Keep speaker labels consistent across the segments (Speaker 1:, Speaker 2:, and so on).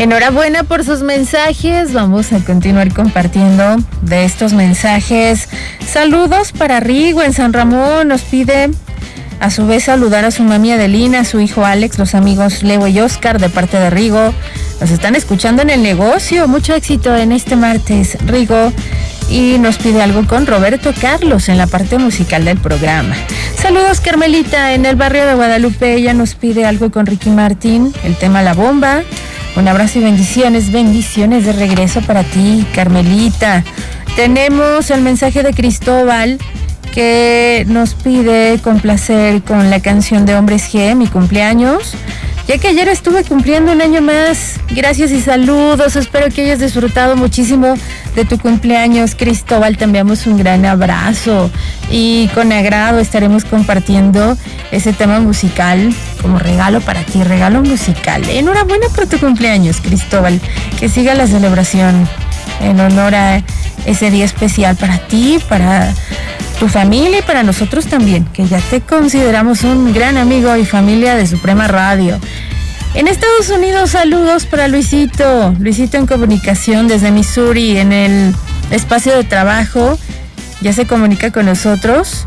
Speaker 1: Enhorabuena por sus mensajes. Vamos a continuar compartiendo de estos mensajes. Saludos para Rigo en San Ramón. Nos pide a su vez saludar a su mami Adelina, a su hijo Alex, los amigos Leo y Oscar de parte de Rigo. Nos están escuchando en el negocio. Mucho éxito en este martes, Rigo. Y nos pide algo con Roberto Carlos en la parte musical del programa. Saludos, Carmelita, en el barrio de Guadalupe. Ella nos pide algo con Ricky Martin, el tema La Bomba. Un abrazo y bendiciones de regreso para ti, Carmelita. Tenemos el mensaje de Cristóbal que nos pide complacer con la canción de Hombres G, mi cumpleaños, ya que ayer estuve cumpliendo un año más. Gracias y saludos, espero que hayas disfrutado muchísimo de tu cumpleaños, Cristóbal. Te enviamos un gran abrazo y con agrado estaremos compartiendo ese tema musical como regalo para ti, regalo musical. Enhorabuena por tu cumpleaños, Cristóbal, que siga la celebración en honor a ese día especial para ti, para tu familia y para nosotros también, que ya te consideramos un gran amigo y familia de Suprema Radio. En Estados Unidos, saludos para Luisito en comunicación desde Missouri, en el espacio de trabajo, ya se comunica con nosotros.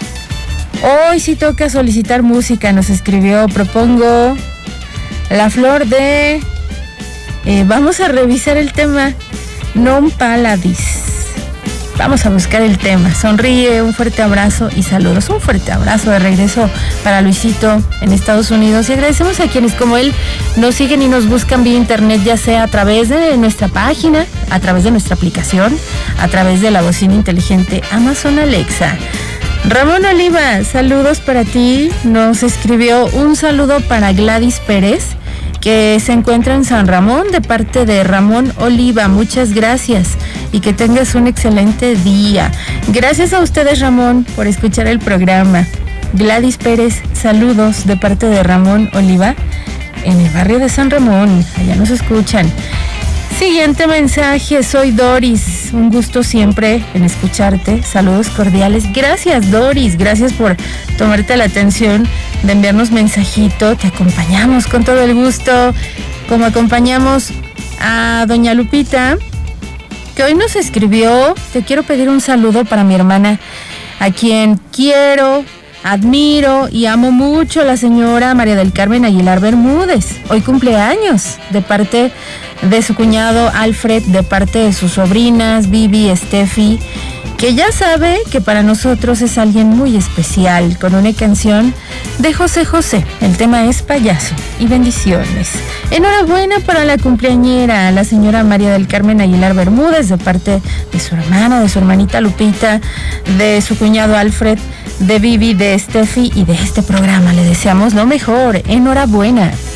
Speaker 1: Hoy sí toca solicitar música, nos escribió, propongo La Flor de... vamos a revisar el tema Non Paladis. Vamos a buscar el tema. Sonríe, un fuerte abrazo y saludos. Un fuerte abrazo de regreso para Luisito en Estados Unidos. Y agradecemos a quienes como él nos siguen y nos buscan vía internet, ya sea a través de nuestra página, a través de nuestra aplicación, a través de la bocina inteligente Amazon Alexa. Ramón Oliva, saludos para ti. Nos escribió un saludo para Gladys Pérez, que se encuentra en San Ramón, de parte de Ramón Oliva. Muchas gracias y que tengas un excelente día. Gracias a ustedes, Ramón, por escuchar el programa. Gladys Pérez, saludos de parte de Ramón Oliva en el barrio de San Ramón. Allá nos escuchan. Siguiente mensaje, soy Doris. Un gusto siempre en escucharte. Saludos cordiales. Gracias, Doris. Gracias por tomarte la atención de enviarnos mensajito. Te acompañamos con todo el gusto, como acompañamos a doña Lupita, que hoy nos escribió. Te quiero pedir un saludo para mi hermana, a quien quiero, admiro y amo mucho, la señora María del Carmen Aguilar Bermúdez. Hoy cumpleaños, de parte de su cuñado Alfred, de parte de sus sobrinas Vivi y Steffi, que ya sabe que para nosotros es alguien muy especial, con una canción de José José. El tema es Payaso y bendiciones. Enhorabuena para la cumpleañera, la señora María del Carmen Aguilar Bermúdez, de parte de su hermana, de su hermanita Lupita, de su cuñado Alfred, de Vivi, de Steffi y de este programa. Le deseamos lo mejor. Enhorabuena.